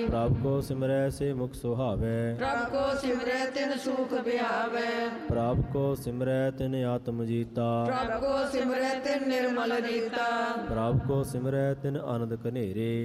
ਪ੍ਰਭ ਕੋ ਸਿਮਰੈ ਸੇ ਮੁਖ ਸੁਹਾਵੈ। ਪ੍ਰਭ ਕੋ ਸਿਮਰੈ ਤਿਨ ਸੁਖ ਬਿਹਾਵੈ। ਪ੍ਰਭ ਕੋ ਸਿਮਰੈ ਤਿਨ ਆਤਮ ਜੀਤਾ। ਪ੍ਰਭ ਕੋ ਸਿਮਰੈ ਤਿਨ ਨਿਰਮਲ ਰੀਤਾ। ਪ੍ਰਭ ਕੋ ਸਿਮਰੈ ਤਿਨ ਆਨੰਦ ਕਨੇਰੇ।